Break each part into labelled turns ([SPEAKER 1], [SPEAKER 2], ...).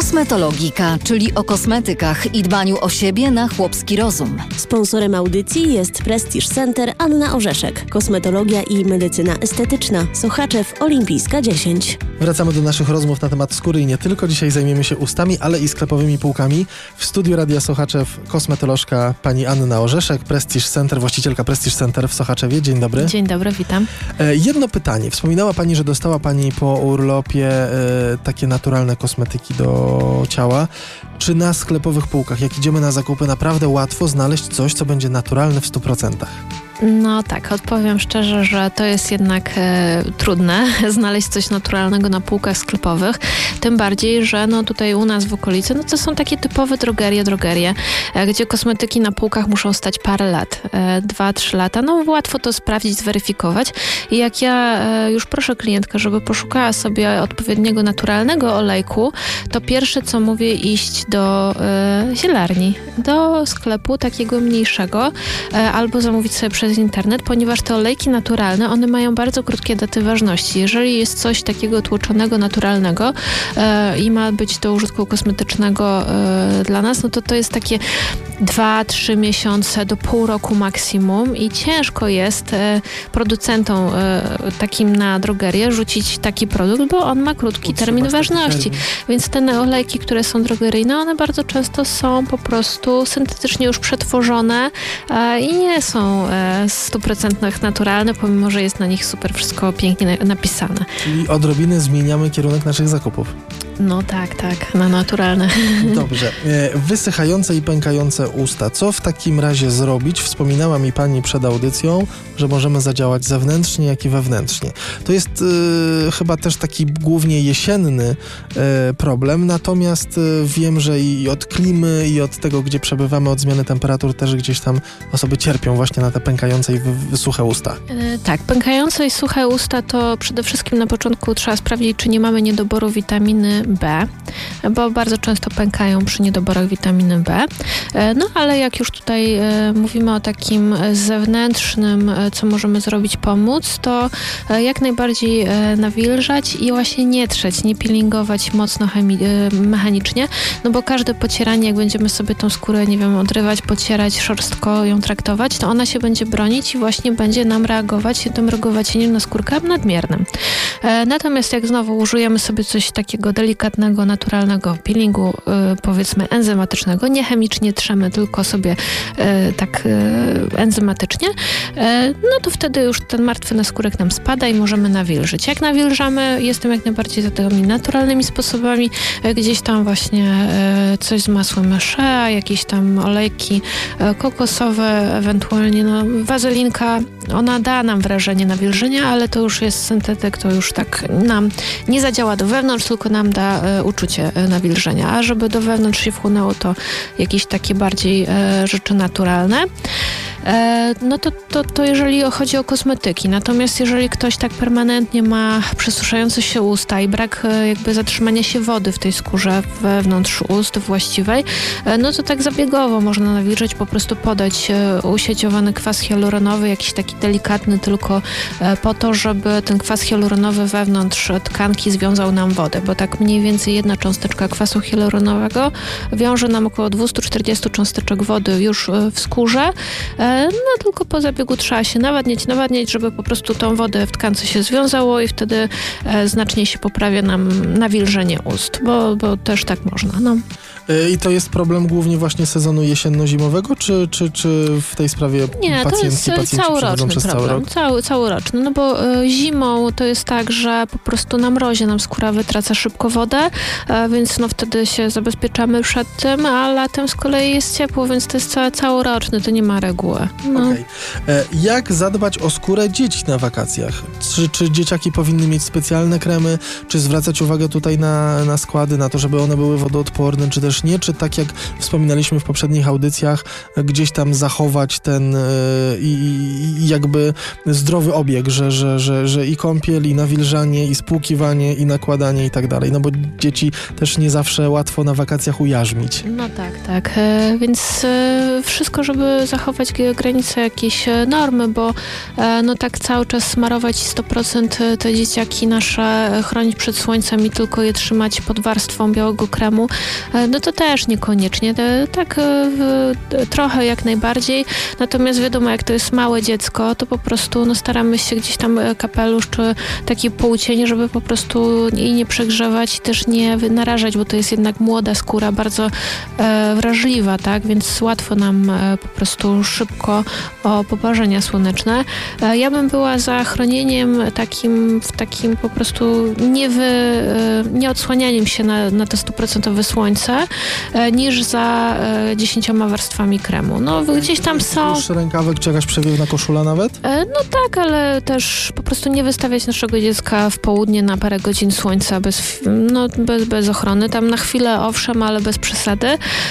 [SPEAKER 1] Kosmetologika, czyli o kosmetykach i dbaniu o siebie na chłopski rozum.
[SPEAKER 2] Sponsorem audycji jest Prestige Center Anna Orzeszek. Kosmetologia i medycyna estetyczna. Sochaczew, Olimpijska 10.
[SPEAKER 3] Wracamy do naszych rozmów na temat skóry i nie tylko. Dzisiaj zajmiemy się ustami, ale i sklepowymi półkami. W studiu Radia Sochaczew kosmetolożka pani Anna Orzeszek, Prestige Center, właścicielka Prestige Center w Sochaczewie. Dzień dobry.
[SPEAKER 4] Dzień dobry, witam.
[SPEAKER 3] Jedno pytanie. Wspominała pani, że dostała pani po urlopie takie naturalne kosmetyki do ciała. Czy na sklepowych półkach, jak idziemy na zakupy, naprawdę łatwo znaleźć coś, co będzie naturalne w 100%?
[SPEAKER 4] No tak, odpowiem szczerze, że to jest jednak trudne znaleźć coś naturalnego na półkach sklepowych. Tym bardziej, że tutaj u nas w okolicy to są takie typowe drogerie, gdzie kosmetyki na półkach muszą stać parę lat, 2-3 lata. Łatwo to sprawdzić, zweryfikować. I jak ja już proszę klientkę, żeby poszukała sobie odpowiedniego naturalnego olejku, to pierwsze co mówię, iść do zielarni, do sklepu takiego mniejszego, albo zamówić sobie przez internet, ponieważ te olejki naturalne, one mają bardzo krótkie daty ważności. Jeżeli jest coś takiego tłoczonego, naturalnego i ma być do użytku kosmetycznego dla nas, to jest takie 2-3 miesiące do pół roku maksimum i ciężko jest producentom takim na drogerię rzucić taki produkt, bo on ma krótki termin ważności. Więc te olejki, które są drogeryjne, one bardzo często są po prostu syntetycznie już przetworzone i nie są 100% naturalne, pomimo że jest na nich super wszystko pięknie napisane.
[SPEAKER 3] Czyli odrobinę zmieniamy kierunek naszych zakupów.
[SPEAKER 4] No tak, na naturalne.
[SPEAKER 3] Dobrze. Wysychające i pękające usta. Co w takim razie zrobić? Wspominała mi pani przed audycją, że możemy zadziałać zewnętrznie, jak i wewnętrznie. To jest chyba też taki głównie jesienny problem, natomiast wiem, że i od klimy, i od tego, gdzie przebywamy, od zmiany temperatur też gdzieś tam osoby cierpią właśnie na te pękające i suche usta.
[SPEAKER 4] Tak, pękające i suche usta to przede wszystkim na początku trzeba sprawdzić, czy nie mamy niedoboru witaminy B, bo bardzo często pękają przy niedoborach witaminy B. Ale jak już tutaj mówimy o takim zewnętrznym, co możemy zrobić, pomóc, to jak najbardziej nawilżać i właśnie nie trzeć, nie peelingować mocno mechanicznie, bo każde pocieranie, jak będziemy sobie tą skórę, odrywać, pocierać, szorstko ją traktować, to ona się będzie bronić i właśnie będzie nam reagować tym rogowacieniem na skórkę nadmiernym. Natomiast jak znowu użyjemy sobie coś takiego delikatnego, naturalnego peelingu, powiedzmy enzymatycznego, nie chemicznie trzemy, tylko sobie enzymatycznie, to wtedy już ten martwy naskórek nam spada i możemy nawilżyć. Jak nawilżamy, jestem jak najbardziej za tymi naturalnymi sposobami, gdzieś tam właśnie coś z masłem shea, jakieś tam olejki kokosowe, ewentualnie wazelinka, ona da nam wrażenie nawilżenia, ale to już jest syntetyk, to już tak nam nie zadziała do wewnątrz, tylko nam da uczucie nawilżenia, a żeby do wewnątrz się wchłonęło, to jakieś takie bardziej rzeczy naturalne. To jeżeli chodzi o kosmetyki. Natomiast jeżeli ktoś tak permanentnie ma przesuszające się usta i brak zatrzymania się wody w tej skórze wewnątrz ust właściwej, to tak zabiegowo można nawilżyć, po prostu podać usieciowany kwas hialuronowy, jakiś taki delikatny, tylko po to, żeby ten kwas hialuronowy wewnątrz tkanki związał nam wodę, bo tak mniej więcej jedna cząsteczka kwasu hialuronowego wiąże nam około 240 cząsteczek wody już w skórze. Tylko po zabiegu trzeba się nawadniać, żeby po prostu tą wodę w tkance się związało i wtedy znacznie się poprawia nam nawilżenie ust, bo też tak można.
[SPEAKER 3] I to jest problem głównie właśnie sezonu jesienno-zimowego, czy w tej sprawie pacjenci przechodzą przez cały rok?
[SPEAKER 4] Całoroczny, bo zimą to jest tak, że po prostu na mrozie nam skóra wytraca szybko wodę, więc wtedy się zabezpieczamy przed tym, a latem z kolei jest ciepło, więc to jest całoroczny, to nie ma reguły.
[SPEAKER 3] Okay. Jak zadbać o skórę dzieci na wakacjach? Czy dzieciaki powinny mieć specjalne kremy, czy zwracać uwagę tutaj na składy, na to, żeby one były wodoodporne, czy też też nie, czy tak jak wspominaliśmy w poprzednich audycjach, gdzieś tam zachować ten i jakby zdrowy obieg, że i kąpiel, i nawilżanie, i spłukiwanie, i nakładanie i tak dalej, no bo dzieci też nie zawsze łatwo na wakacjach ujarzmić.
[SPEAKER 4] No tak. Więc wszystko, żeby zachować granice jakiejś normy, bo no tak cały czas smarować 100% te dzieciaki nasze, chronić przed słońcem i tylko je trzymać pod warstwą białego kremu, no to też niekoniecznie. Tak trochę jak najbardziej. Natomiast wiadomo, jak to jest małe dziecko, to po prostu no, staramy się gdzieś tam kapelusz czy taki półcień, żeby po prostu i nie przegrzewać i też nie narażać, bo to jest jednak młoda skóra, bardzo wrażliwa, tak? Więc łatwo nam po prostu szybko o poparzenia słoneczne. Ja bym była za chronieniem takim po prostu nie odsłanianiem się na to 100% słońce, niż za 10 warstwami kremu. No gdzieś tam są...
[SPEAKER 3] Dłuższy rękawek czy jakaś przewiewna koszula nawet?
[SPEAKER 4] No tak, ale też po prostu nie wystawiać naszego dziecka w południe na parę godzin słońca bez ochrony. Tam na chwilę owszem, ale bez przesady.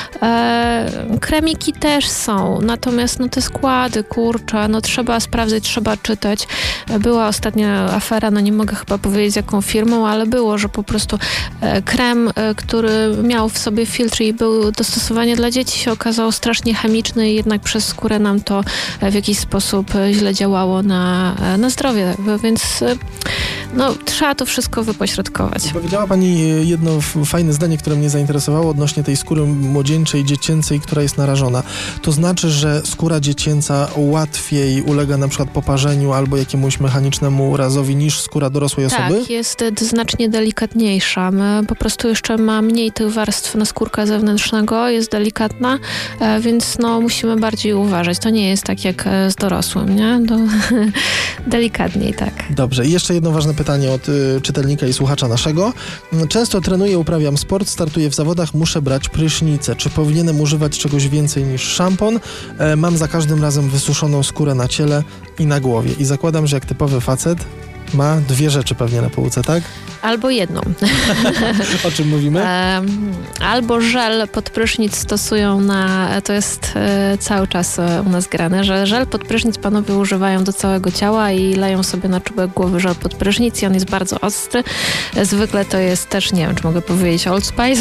[SPEAKER 4] Kremiki też są, natomiast no te składy, kurczę, no trzeba sprawdzać, trzeba czytać. Była ostatnia afera, no nie mogę chyba powiedzieć jaką firmą, ale było, że po prostu krem, który miał w sobie filtr i był dostosowany dla dzieci, się okazał strasznie chemiczny i jednak przez skórę nam to w jakiś sposób źle działało na zdrowie, więc no trzeba to wszystko wypośrodkować.
[SPEAKER 3] Powiedziała Pani jedno fajne zdanie, które mnie zainteresowało odnośnie tej skóry młodzieńczej, dziecięcej, która jest narażona. To znaczy, że skóra dziecięca łatwiej ulega na przykład poparzeniu albo jakiemuś mechanicznemu urazowi niż skóra dorosłej osoby?
[SPEAKER 4] Tak, jest znacznie delikatniejsza. Po prostu jeszcze ma mniej tych warstw naskórka zewnętrznego, jest delikatna, więc no musimy bardziej uważać. To nie jest tak jak z dorosłym, nie? Delikatniej, tak.
[SPEAKER 3] Dobrze. I jeszcze jedno ważne pytanie od czytelnika i słuchacza naszego. Często trenuję, uprawiam sport, startuję w zawodach, muszę brać prysznicę. Czy powinienem używać czegoś więcej niż szampon? Mam za każdym razem wysuszoną skórę na ciele i na głowie. I zakładam, że jak typowy facet ma dwie rzeczy pewnie na półce, tak?
[SPEAKER 4] Albo jedną.
[SPEAKER 3] O czym mówimy?
[SPEAKER 4] Albo żel pod prysznic stosują to jest cały czas u nas grane, że żel pod prysznic panowie używają do całego ciała i leją sobie na czubek głowy żel pod prysznic i on jest bardzo ostry. Zwykle to jest też, nie wiem, czy mogę powiedzieć Old Spice,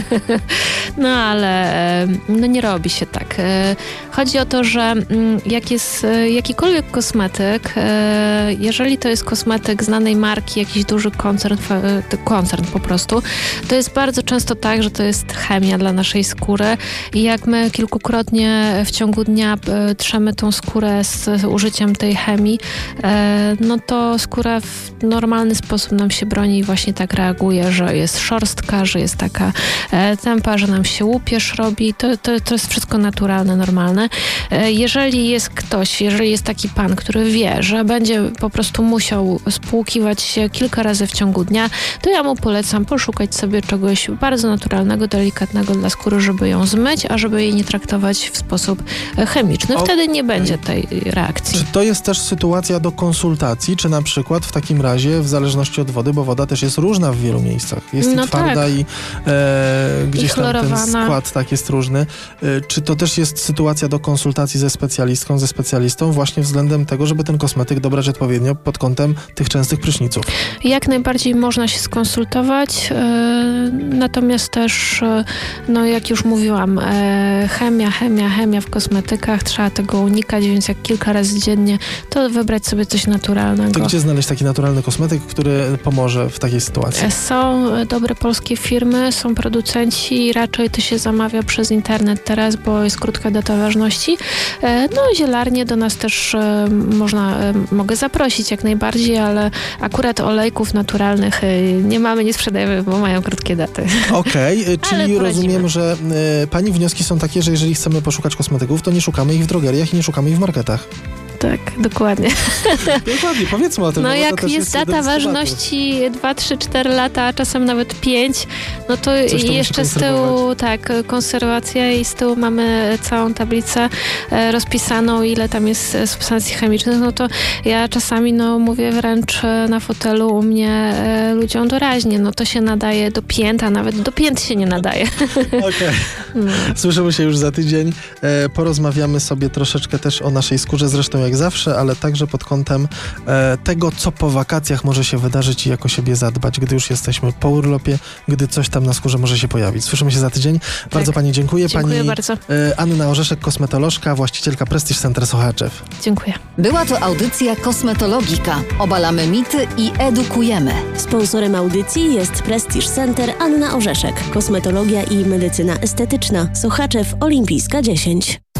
[SPEAKER 4] no ale no nie robi się tak. Chodzi o to, że jak jest jakikolwiek kosmetyk, jeżeli to jest kosmetyk znanej marki, jakiś duży koncern po prostu, to jest bardzo często tak, że to jest chemia dla naszej skóry i jak my kilkukrotnie w ciągu dnia trzemy tą skórę z użyciem tej chemii, no to skóra w normalny sposób nam się broni i właśnie tak reaguje, że jest szorstka, że jest taka tępa, że nam się łupież robi. To jest wszystko naturalne, normalne. Jeżeli jest taki pan, który wie, że będzie po prostu musiał spłukiwać się kilka razy w ciągu dnia, to ja mu polecam poszukać sobie czegoś bardzo naturalnego, delikatnego dla skóry, żeby ją zmyć, a żeby jej nie traktować w sposób chemiczny. Wtedy nie będzie tej reakcji.
[SPEAKER 3] Czy to jest też sytuacja do konsultacji, czy na przykład w takim razie, w zależności od wody, bo woda też jest różna w wielu miejscach. Jest i twarda, tak. Gdzieś tam ten skład tak jest różny. Czy to też jest sytuacja do konsultacji ze specjalistą właśnie względem tego, żeby ten kosmetyk dobrać odpowiednio pod kątem tych częstych pryszniców?
[SPEAKER 4] Jak najbardziej można się skonsultować, natomiast też, no jak już mówiłam, chemia w kosmetykach, trzeba tego unikać, więc jak kilka razy dziennie, to wybrać sobie coś naturalnego.
[SPEAKER 3] To gdzie znaleźć taki naturalny kosmetyk, który pomoże w takiej sytuacji?
[SPEAKER 4] Są dobre polskie firmy, są producenci, raczej to się zamawia przez internet teraz, bo jest krótka data ważności. No zielarnie do nas też mogę zaprosić jak najbardziej, ale akurat olejków naturalnych nie mamy, nie sprzedajemy, bo mają krótkie daty.
[SPEAKER 3] Okej, czyli rozumiem, że Pani wnioski są takie, że jeżeli chcemy poszukać kosmetyków, to nie szukamy ich w drogeriach i nie szukamy ich w marketach.
[SPEAKER 4] Tak, dokładnie.
[SPEAKER 3] Dokładnie, powiedzmy o tym.
[SPEAKER 4] No
[SPEAKER 3] bo
[SPEAKER 4] jak
[SPEAKER 3] to też
[SPEAKER 4] jest data
[SPEAKER 3] jeden z tematów.
[SPEAKER 4] ważności 2, 3, 4 lata, a czasem nawet 5, no to
[SPEAKER 3] Coś to
[SPEAKER 4] jeszcze
[SPEAKER 3] musi
[SPEAKER 4] z tyłu, tak, konserwacja i z tyłu mamy całą tablicę rozpisaną, ile tam jest substancji chemicznych, no to ja czasami mówię wręcz na fotelu u mnie ludziom doraźnie, no to się nadaje do pięt, a nawet do pięt się nie nadaje.
[SPEAKER 3] Okej. Słyszymy się już za tydzień. Porozmawiamy sobie troszeczkę też o naszej skórze, zresztą jak zawsze, ale także pod kątem tego, co po wakacjach może się wydarzyć i jak o siebie zadbać, gdy już jesteśmy po urlopie, gdy coś tam na skórze może się pojawić. Słyszymy się za tydzień. Bardzo pani dziękuję.
[SPEAKER 4] Dziękuję
[SPEAKER 3] Pani
[SPEAKER 4] bardzo.
[SPEAKER 3] Anna Orzeszek, kosmetolożka, właścicielka Prestige Center Sochaczew.
[SPEAKER 4] Dziękuję.
[SPEAKER 1] Była to audycja Kosmetologika. Obalamy mity i edukujemy.
[SPEAKER 2] Sponsorem audycji jest Prestige Center Anna Orzeszek. Kosmetologia i medycyna estetyczna. Sochaczew, Olimpijska 10.